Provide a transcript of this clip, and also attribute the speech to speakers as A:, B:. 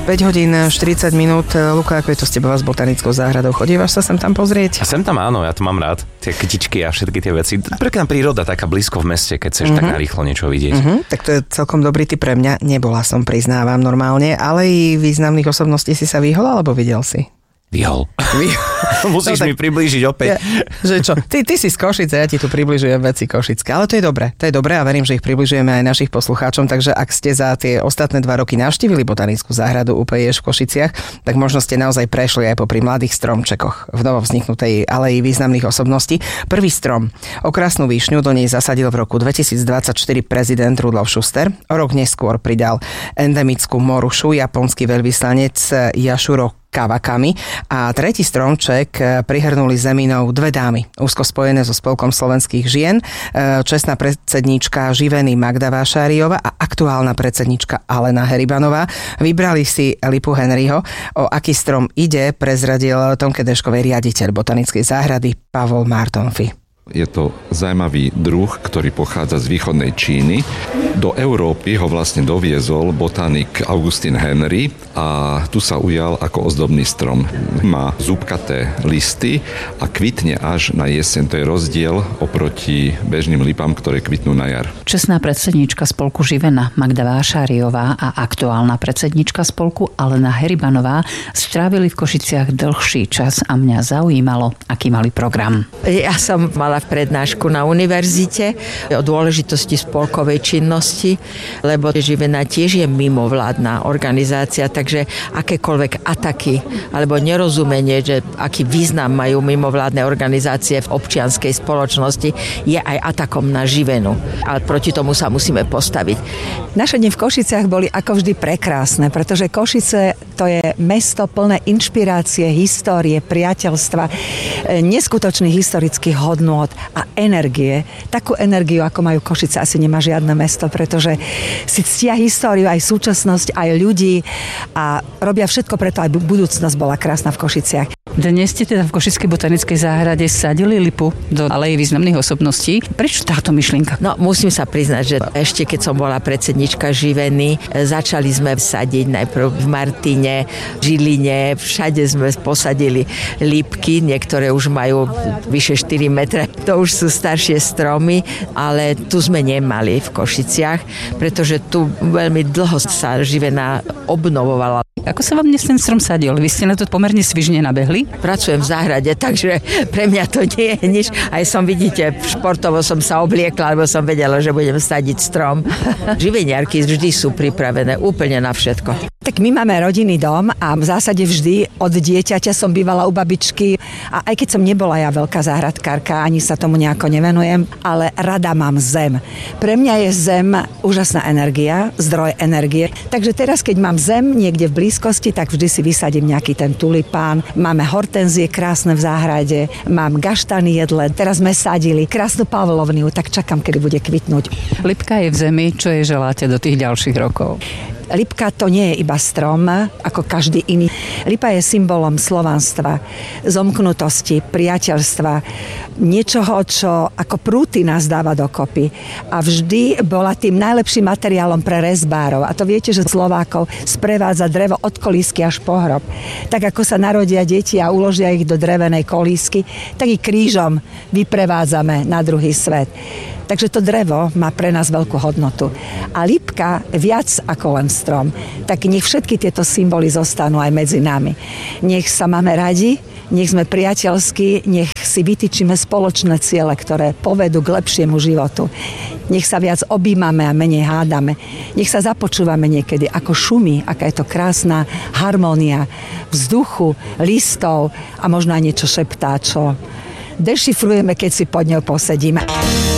A: 5 hodín 40 minút. Luka, ako je to s tebou s botanickou záhradou? Chodívaš sa sem tam pozrieť?
B: A sem tam áno, ja to mám rád. Tie kytičky a všetky tie veci. Pekná príroda, taká blízko v meste, keď chceš tak narýchlo niečo vidieť. Tak to je celkom dobrý tip pre mňa. Nebola som, priznávam normálne, ale i významných osobností si sa vyhol, alebo videl si? Vyhol. Musíš mi priblížiť opäť.
A: Že čo? Ty si z Košice, ja ti tu približujem veci košické. Ale to je dobré a verím, že ich približujeme aj našich poslucháčom, takže ak ste za tie ostatné 2 roky navštívili botanickú záhradu UPJ v Košiciach, tak možno ste naozaj prešli aj popri mladých stromčekoch v novovzniknutej aleji významných osobností. Prvý strom, okrasnú výšňu, do nej zasadil v roku 2024 prezident Rudolf Schuster. O rok neskôr pridal endemickú morušu japonský veľvyslanec Yashiro Kawakami a tretí stromček prihrnuli zeminou 2 dámy, úzko spojené so Spolkom slovenských žien, čestná predsedníčka Živeny Magda Vášáriová a aktuálna predsedníčka Alena Heribanová. Vybrali si lipu Henryho. O aký strom ide, prezradil Tomke Deškovej riaditeľ botanickej záhrady Pavol Martonfi.
C: Je to zaujímavý druh, ktorý pochádza z východnej Číny. Do Európy ho vlastne doviezol botanik Augustin Henry a tu sa ujal ako ozdobný strom. Má zúbkaté listy a kvitne až na jeseň. To je rozdiel oproti bežným lipám, ktoré kvitnú na jar.
D: Čestná predsednička spolku Živena Magda Vášáriová a aktuálna predsednička spolku Alena Heribanová strávili v Košiciach dlhší čas a mňa zaujímalo, aký mali program.
E: Ja som mala prednášku na univerzite o dôležitosti spolkovej činnosti, lebo Živena tiež je mimovládna organizácia, takže akékoľvek ataky alebo nerozumenie, že aký význam majú mimovládne organizácie v občianskej spoločnosti, je aj atakom na Živenu. A proti tomu sa musíme postaviť.
F: Naše dni v Košiciach boli ako vždy prekrásne, pretože Košice to je mesto plné inšpirácie, histórie, priateľstva, neskutočných historických hodnôt a energie. Takú energiu, ako majú Košice, asi nemá žiadne mesto, pretože si ctia históriu, aj súčasnosť, aj ľudí a robia všetko preto, aby budúcnosť bola krásna v Košiciach.
D: Dnes ste teda v Košickej botanickej záhrade sadili lipu do aleje významných osobností. Prečo táto myšlienka?
E: No, musím sa priznať, že ešte keď som bola predsednička Živeny, začali sme sadiť najprv v Martine, Žiline, všade sme posadili lípky, niektoré už majú vyše 4 metre, to už sú staršie stromy, ale tu sme nemali v Košiciach, pretože tu veľmi dlho sa Živena obnovovala.
D: Ako sa vám dnes ten strom sadil? Vy ste na to pomerne svižne nabehli?
E: Pracujem v záhrade, takže pre mňa to nie je nič. Aj vidíte, športovo som sa obliekla, lebo som vedela, že budem sadiť strom. Živeniarky vždy sú pripravené úplne na všetko.
F: Tak my máme rodinný dom a v zásade vždy od dieťaťa som bývala u babičky a aj keď som nebola ja veľká záhradkárka, ani sa tomu nejako nevenujem, ale rada mám zem. Pre mňa je zem úžasná energia, zdroj energie. Takže teraz, keď mám zem niekde v blízkosti, tak vždy si vysadím nejaký ten tulipán. Máme hortenzie krásne v záhrade, mám gaštany jedle, teraz sme sadili krásnu pavlovniu, tak čakám, kedy bude kvitnúť.
D: Lipka je v zemi, čo jej želáte do tých ďalších rokov?
F: Lipka to nie je iba strom, ako každý iný. Lipa je symbolom slovanstva, zomknutosti, priateľstva, niečoho, čo ako prúty nás dáva dokopy. A vždy bola tým najlepším materiálom pre rezbárov. A to viete, že Slovákov sprevádza drevo od kolísky až po hrob. Tak ako sa narodia deti a uložia ich do drevenej kolísky, tak i krížom vyprevádzame na druhý svet. Takže to drevo má pre nás veľkú hodnotu. A lipka viac ako len strom. Tak nech všetky tieto symboly zostanú aj medzi nami. Nech sa máme radi, nech sme priateľskí, nech si vytýčime spoločné ciele, ktoré povedú k lepšiemu životu. Nech sa viac objímame a menej hádame. Nech sa započúvame niekedy, ako šumí, aká je to krásna harmónia vzduchu, listov a možno aj niečo šeptá, čo dešifrujeme, keď si pod ňou posedíme.